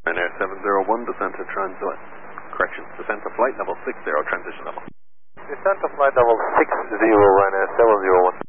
Ryanair 701, descent to transit. Correction, descent to flight level 60, transition level. Descent to flight level 60, Ryanair 701.